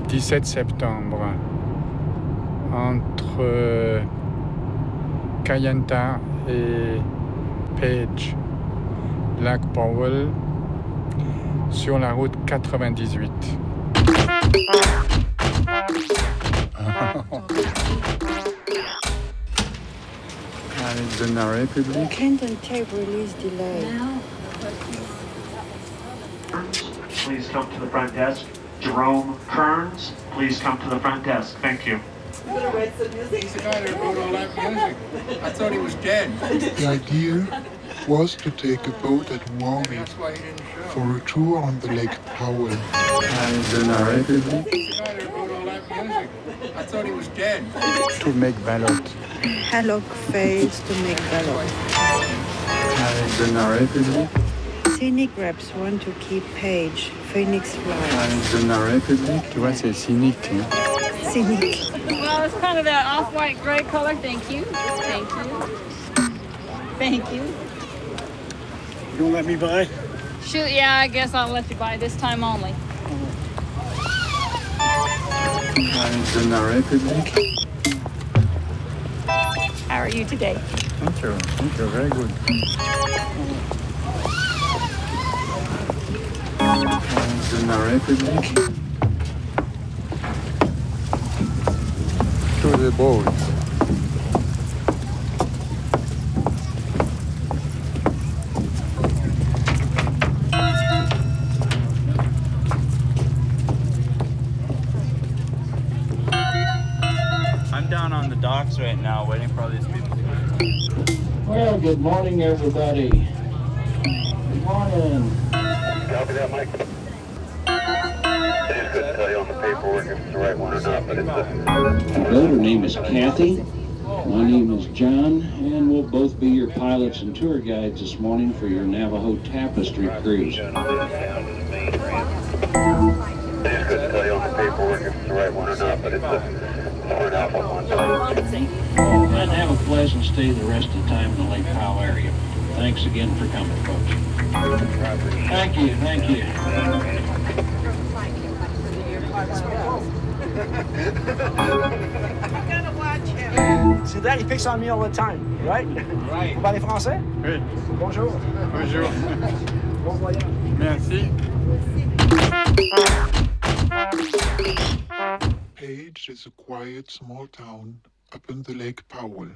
17 septembre, entre Kayenta et Page, Lac Powell, sur la route 98. Arizona Republic. Clinton tape release delay. Please come to the front desk. Jerome Kearns, please come to the front desk. Thank you. He's the guy that wrote all that music. I thought he was dead. The idea was to take a boat at Warming That's why he didn't show. for a tour on the Lake Powell. Arizona Republic. He's the guy that wrote all that music. I thought he was dead. To make ballot. Hallock fails to make ballot. Arizona Republic. Scenic reps want to keep Page. Phoenix flies. Arizona Republic. Tu vois, c'est cynique. Hein? Scenic. Well, it's kind of that off-white gray color. Thank you. Thank you. Thank you. You gonna let me buy? Shoot, yeah, I guess I'll let you buy this time only. Arizona Republic. How are you today? Thank you. Thank you. Very good. Arizona Republic. To the boat. I'm down on the docks right now waiting for all these people to come. Well, good morning, everybody. Good morning. Copy that, Mike. I just couldn't tell you on the paperwork if it's the right one or not, but it's Good. Her name is Kathy. My name is John, and we'll both be your pilots and tour guides this morning for your Navajo Tapestry cruise. I just couldn't tell you on the paperwork if it's the right one or not, but it's for an alpha one. And have a pleasant stay the rest of the time in the Lake Powell area. Thanks again for coming, folks. Thank you, thank you. See that? He picks on me all the time, right? Right. Vous parlez français? Oui. Bonjour. Bonjour. Bon voyage. Merci. Page is a quiet small town up in the Lake Powell.